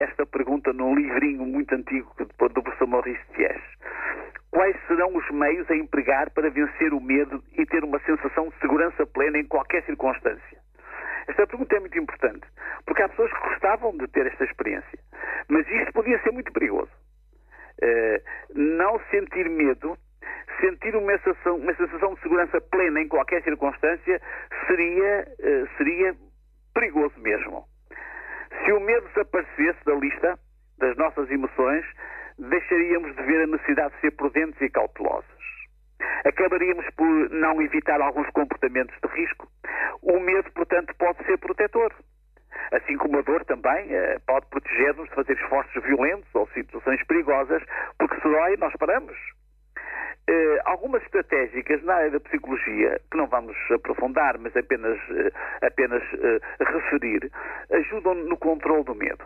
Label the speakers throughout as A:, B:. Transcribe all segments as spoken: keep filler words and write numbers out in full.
A: esta pergunta num livrinho muito antigo do professor Maurice Thiers. Quais serão os meios a empregar para vencer o medo e ter uma sensação de segurança plena em qualquer circunstância? Esta pergunta é muito importante, porque há pessoas que gostavam de ter esta experiência, mas isto podia ser muito perigoso. Uh, não sentir medo, sentir uma sensação, uma sensação de segurança plena em qualquer circunstância seria, uh, seria perigoso mesmo. Se o medo desaparecesse da lista das nossas emoções, deixaríamos de ver a necessidade de ser prudentes e cautelosos. Acabaríamos por não evitar alguns comportamentos de risco. O medo, portanto, pode ser protetor. Assim como a dor também eh, pode proteger-nos de fazer esforços violentos ou situações perigosas, porque se dói, nós paramos. Eh, algumas estratégicas na área da psicologia, que não vamos aprofundar, mas apenas, eh, apenas eh, referir, ajudam no controle do medo.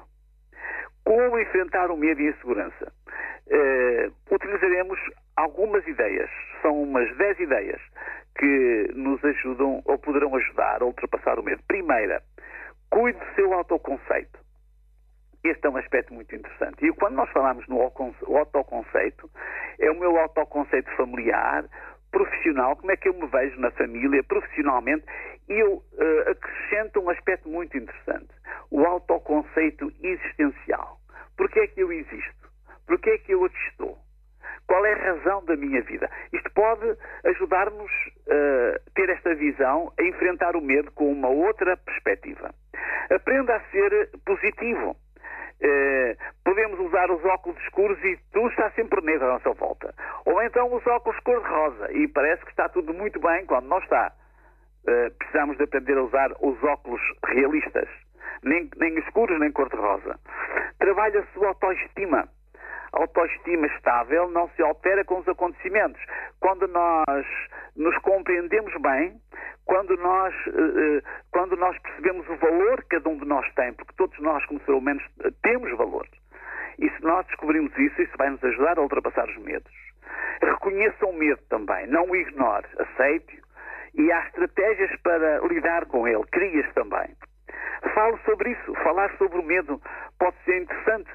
A: Como enfrentar o medo e a insegurança? Uh, utilizaremos algumas ideias, são umas dez ideias que nos ajudam ou poderão ajudar a ultrapassar o medo. Primeira, cuide do seu autoconceito. Este é um aspecto muito interessante. E quando nós falamos no autoconceito, é o meu autoconceito familiar, profissional, como é que eu me vejo na família, profissionalmente, e eu uh, acrescento um aspecto muito interessante. O autoconceito existencial. Porquê é que eu existo? Porquê é que eu aqui estou? Qual é a razão da minha vida? Isto pode ajudar-nos a uh, ter esta visão, a enfrentar o medo com uma outra perspectiva. Aprenda a ser positivo. Uh, podemos usar os óculos escuros e tudo está sempre negro à nossa volta. Ou então os óculos cor-de-rosa e parece que está tudo muito bem quando não está. Uh, precisamos de aprender a usar os óculos realistas. Nem, nem escuros, nem cor-de-rosa. Trabalhe a sua autoestima. A autoestima estável não se altera com os acontecimentos. Quando nós nos compreendemos bem, quando nós, eh, quando nós percebemos o valor que cada um de nós tem, porque todos nós, como seres humanos, temos valor. E se nós descobrimos isso, isso vai nos ajudar a ultrapassar os medos. Reconheça o medo também, não o ignore, aceite-o. E há estratégias para lidar com ele, crie-as também. Falo sobre isso. Falar sobre o medo pode ser interessante.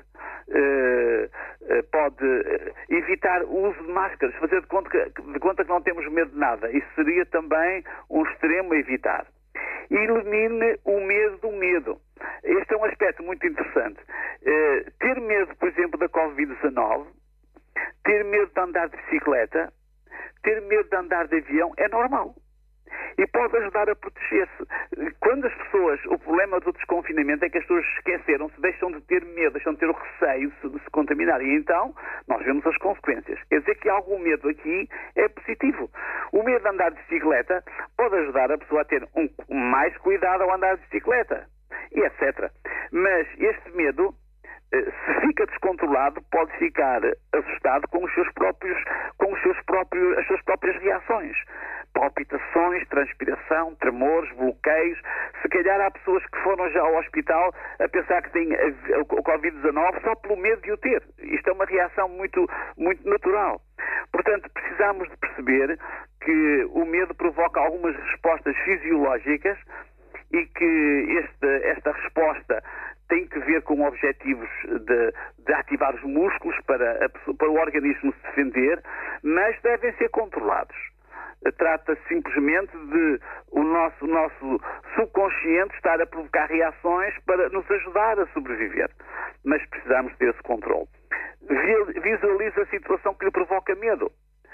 A: Uh, uh, pode uh, evitar o uso de máscaras, fazer de conta, que, de conta que não temos medo de nada. Isso seria também um extremo a evitar. Elimine o medo do medo. Este é um aspecto muito interessante. Uh, ter medo, por exemplo, da covid dezanove, ter medo de andar de bicicleta, ter medo de andar de avião é normal. E pode ajudar a proteger-se. Quando as pessoas, o problema do desconfinamento é que as pessoas esqueceram-se, deixam de ter medo, deixam de ter o receio de se contaminar. E então, nós vemos as consequências. Quer dizer que algum medo aqui é positivo. O medo de andar de bicicleta pode ajudar a pessoa a ter um, mais cuidado ao andar de bicicleta, e etcétera. Mas este medo, se fica descontrolado, pode ficar assustado com os seus próprios, com os seus próprios, as suas próprias reações. Palpitações, transpiração, tremores, bloqueios. Se calhar há pessoas que foram já ao hospital a pensar que têm o covid dezanove só pelo medo de o ter. Isto é uma reação muito, muito natural. Portanto, precisamos de perceber que o medo provoca algumas respostas fisiológicas e que este, esta resposta tem que ver com objetivos de, de ativar os músculos para, a, para o organismo se defender, mas devem ser controlados. Trata-se simplesmente de o nosso, o nosso subconsciente estar a provocar reações para nos ajudar a sobreviver. Mas precisamos desse controle. Visualize a situação que lhe provoca medo.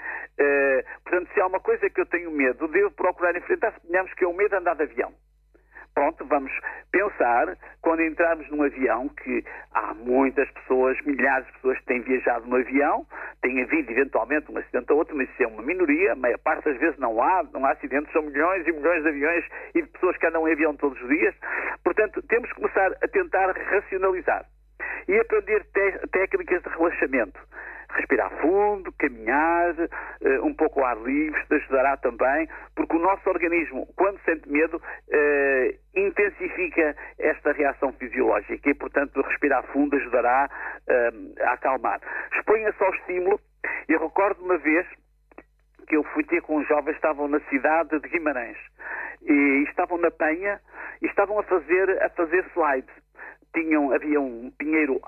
A: Uh, portanto, se há uma coisa que eu tenho medo, devo procurar enfrentar. Suponhamos que é o medo de andar de avião. Pronto, vamos pensar, quando entrarmos num avião, que há muitas pessoas, milhares de pessoas que têm viajado no avião, tem havido eventualmente um acidente ou outro, mas isso é uma minoria, a maior parte das vezes não há, não há acidentes, são milhões e milhões de aviões e de pessoas que andam em avião todos os dias. Portanto, temos que começar a tentar racionalizar e aprender técnicas de relaxamento. Respirar fundo, caminhar, uh, um pouco ao ar livre, isto ajudará também, porque o nosso organismo, quando sente medo, uh, intensifica esta reação fisiológica e, portanto, respirar fundo ajudará uh, a acalmar. Exponha-se ao estímulo. Eu recordo uma vez que eu fui ter com os jovens, estavam na cidade de Guimarães e estavam na Penha e estavam a fazer, a fazer slides. tinham, havia um pinheiro